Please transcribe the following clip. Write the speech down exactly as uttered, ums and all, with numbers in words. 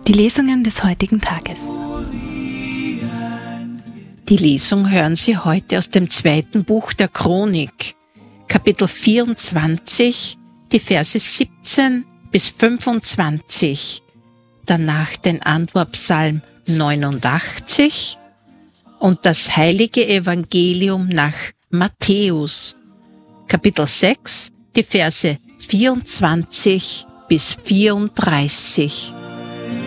Die Lesungen des heutigen Tages. Die Lesung hören Sie heute aus dem zweiten Buch der Chronik, Kapitel vierundzwanzig, die Verse siebzehn bis fünfundzwanzig, danach den Antwortpsalm neunundachtzig und das heilige Evangelium nach Matthäus, Kapitel sechs, die Verse vierundzwanzig bis vierunddreißig.